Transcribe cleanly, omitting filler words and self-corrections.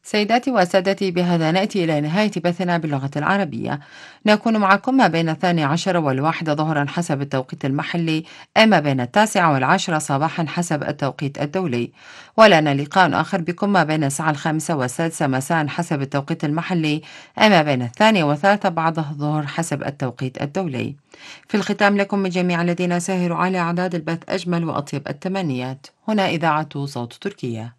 سيداتي وسادتي، بهذا نأتي إلى نهاية بثنا باللغة العربية. نكون معكم ما بين 12 والواحدة ظهرا حسب التوقيت المحلي، أما بين 9 والعاشرة صباحا حسب التوقيت الدولي. ولنا لقاء آخر بكم ما بين الساعة 5 والسادسة مساء حسب التوقيت المحلي، أما بين 2 والثالثة بعد الظهر حسب التوقيت الدولي. في الختام، لكم من جميع الذين ساهروا على إعداد البث أجمل وأطيب التمنيات. هنا إذاعة صوت تركيا.